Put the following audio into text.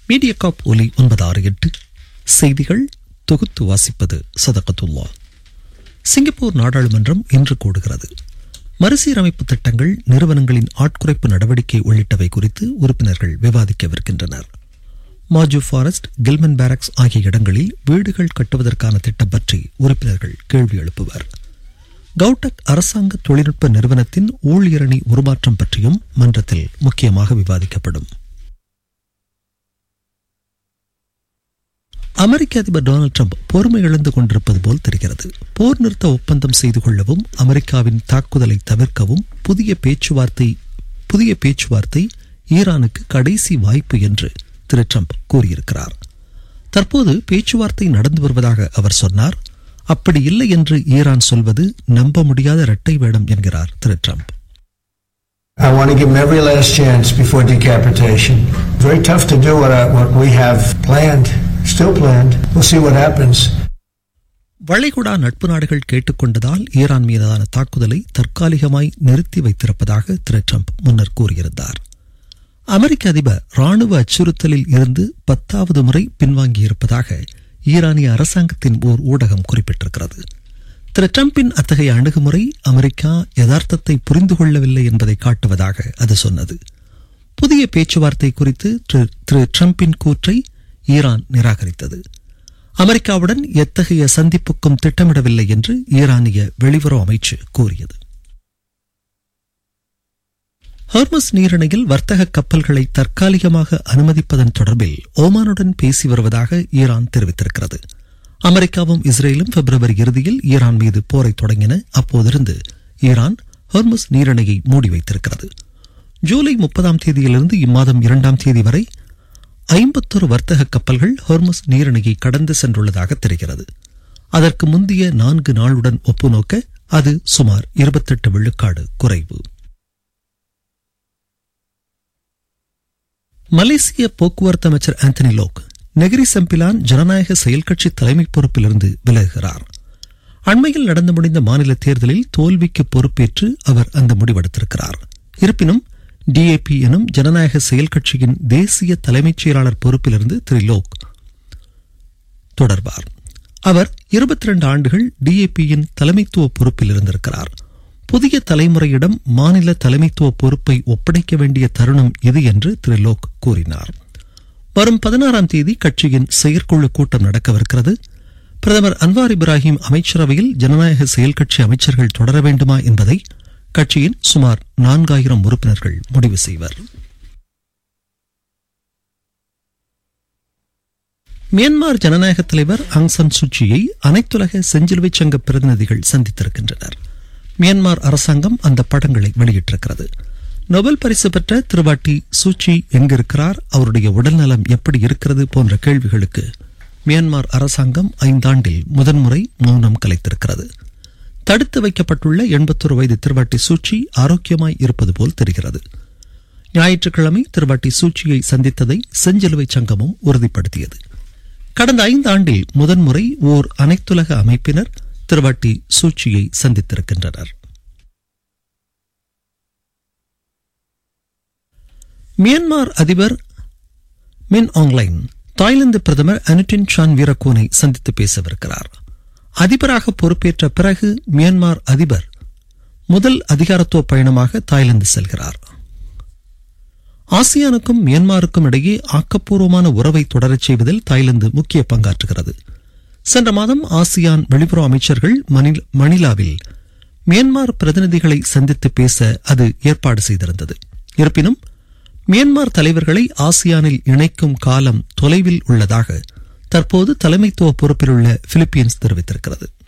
Mediacorp ஒலி 968 செய்திகள் தொகுத்து வாசிப்பது சதகத்துல்லா. சிங்கப்பூர் நாடாளுமன்றம் இன்று கூடுகிறது. மறுசீரமைப்பு திட்டங்கள், நிறுவனங்களின் ஆட்குறைப்பு நடவடிக்கை உள்ளிட்டவை குறித்து உறுப்பினர்கள் விவாதிக்கவிருக்கின்றனர். மாஜு ஃபாரஸ்ட், கில்மன் பேரக்ஸ் ஆகிய இடங்களில் வீடுகள் கட்டுவதற்கான திட்டம் பற்றி உறுப்பினர்கள் கேள்வி எழுப்புவர். கவுடக் அரசாங்க தொழில்நுட்ப நிறுவனத்தின் ஊழியரணி உருமாற்றம் பற்றியும் மன்றத்தில் முக்கியமாக விவாதிக்கப்படும். அமெரிக்க அதிபர் டொனால்டு டிரம்ப் பொறுமை இழந்து கொண்டிருப்பது போல் தெரிகிறது. போர் நிறுத்த ஒப்பந்தம் செய்து கொள்ளவும் அமெரிக்காவின் தாக்குதலை தவிர்க்கவும் புதிய பேச்சுவார்த்தை ஈரானுக்கு கடைசி வாய்ப்பு என்று திரு டிரம்ப் கூறியிருக்கிறார். தற்போது பேச்சுவார்த்தை நடந்து வருவதாக அவர் சொன்னார். அப்படி இல்லை என்று ஈரான் சொல்வது நம்ப முடியாத இரட்டை வேடம் என்கிறார் திரு Trump. I want to give them every last chance before decapitation. Very tough to do what we have planned. Still planned. We'll see what happens. வளைகுடா நட்பு நாடுகள் கேட்டுக்கொண்டதால் ஈரான் மீதான தாக்குதலை தற்காலிகமாய் நிறுத்தி வைத்திருப்பதாக திரு டிரம்ப் முன்னர் கூறியிருந்தார். அமெரிக்க அதிபர் ராணுவ அச்சுறுத்தலில் இருந்து 10வது முறை பின்வாங்கியிருப்பதாக ஈரானிய அரசாங்கத்தின் ஓர் ஊடகம் குறிப்பிட்டிருக்கிறது. திரு டிரம்பின் அத்தகைய அணுகுமுறை அமெரிக்கா யதார்த்தத்தை புரிந்து கொள்ளவில்லை என்பதை காட்டுவதாக அது சொன்னது. புதிய பேச்சுவார்த்தை குறித்து திரு டிரம்பின் கூற்றை ஈரான் நிராகரித்தது. அமெரிக்காவுடன் எத்தகைய சந்திப்புக்கும் திட்டமிடவில்லை என்று ஈரானிய வெளியுறவு அமைச்சு கூறியது. ஹார்மஸ் நீரிணையில் வர்த்தக கப்பல்களை தற்காலிகமாக அனுமதிப்பதன் தொடர்பில் ஓமானுடன் பேசி வருவதாக ஈரான் தெரிவித்திருக்கிறது. அமெரிக்காவும் இஸ்ரேலும் பிப்ரவரி இறுதியில் ஈரான் மீது போரை தொடங்கின. அப்போதிருந்து ஈரான் ஹார்மஸ் நீரிணையை மூடி வைத்திருக்கிறது. ஜூலை 30ஆம் தேதியிலிருந்து இம்மாதம் 2ஆம் தேதி வரை 51 வர்த்தக கப்பல்கள் ஹார்மஸ் நீரிணையை கடந்து சென்றுள்ளதாக தெரிகிறது. அதற்கு முந்தைய 4 நாளுடன் ஒப்புநோக்க அது சுமார் 28 விழுக்காடு குறைவு. மலேசிய போக்குவரத்து அமைச்சர் ஆந்தனி லோக் நெகிரி செம்பிலான் ஜனநாயக செயல் கட்சி தலைமை பொறுப்பிலிருந்து விலகுகிறார். அண்மையில் நடந்து முடிந்த மாநில தேர்தலில் தோல்விக்கு பொறுப்பேற்று அவர் அந்த முடிவெடுத்திருக்கிறார். இருப்பினும் டிஏபி எனும் ஜனநாயக செயல் கட்சியின் தேசிய தலைமைச் செயலாளர் பொறுப்பிலிருந்து திரு லோக் தொடர்வார். அவர் 22 ஆண்டுகள் டிஏபியின் தலைமைத்துவ பொறுப்பில் இருந்திருக்கிறார். புதிய தலைமுறையிடம் மாநில தலைமைத்துவ பொறுப்பை ஒப்படைக்க வேண்டிய தருணம் இது என்று திரு லோக் கூறினார். வரும் 16ஆம் தேதி கட்சியின் செயற்குழு கூட்டம் நடக்கவிருக்கிறது. பிரதமர் அன்வார் இப்ராஹிம் அமைச்சரவையில் ஜனநாயக செயல் கட்சி அமைச்சர்கள் தொடர வேண்டுமா என்பதை கட்சியின் சுமார் 4000 உறுப்பினர்கள் முடிவு செய்வர். மியான்மர் ஜனநாயக தலைவர் ஆங் சான் சூச்சியை அனைத்துலக செஞ்சிலுவை சங்க பிரதிநிதிகள் சந்தித்திருக்கின்றனர். மியான்மர் அரசாங்கம் அந்த படங்களை வெளியிட்டிருக்கிறது. நோபல் பரிசு பெற்ற திருவாட்டி சூச்சி எங்கிருக்கிறார், அவருடைய உடல்நலம் எப்படி இருக்கிறது போன்ற கேள்விகளுக்கு மியான்மர் அரசாங்கம் 5 ஆண்டில் முதன்முறை மௌனம் கலைத்திருக்கிறது. தடுத்து வைக்கப்பட்டுள்ள 81 வயது திருவாட்டி சூச்சி ஆரோக்கியமாய் இருப்பது போல் தெரிகிறது. ஞாயிற்றுக்கிழமை திருவாட்டி சூச்சியை சந்தித்ததை செஞ்சிலுவை சங்கமும் உறுதிப்படுத்தியது. கடந்த 5 ஆண்டில் முதன்முறை ஓர் அனைத்துலக அமைப்பினர் திருவாட்டி சூச்சியை சந்தித்திருக்கின்றனர். மியான்மர் அதிபர் மின் ஆங்லைன் தாய்லாந்து பிரதமர் அனுடின் சான் வீரகோனை சந்தித்து பேசவிருக்கிறார். அதிபராக பொறுப்பேற்ற பிறகு மியான்மர் அதிபர் முதல் அதிகாரத்துவ பயணமாக தாய்லாந்து செல்கிறார். ஆசியானுக்கும் மியான்மருக்கும் இடையே ஆக்கப்பூர்வமான உறவை தொடரச் செய்வதில் தாய்லாந்து முக்கிய பங்காற்றுகிறது. சென்ற மாதம் ஆசியான் வெளியுறவு அமைச்சர்கள் மணிலாவில் மியான்மர் பிரதிநிதிகளை சந்தித்து பேச அது ஏற்பாடு செய்திருந்தது. இருப்பினும் மியான்மர் தலைவர்களை ஆசியானில் இணைக்கும் காலம் தொலைவில் உள்ளதாக தற்போது தலைமைத்துவ பொறுப்பில் உள்ள பிலிப்பீன்ஸ் தெரிவித்திருக்கிறது.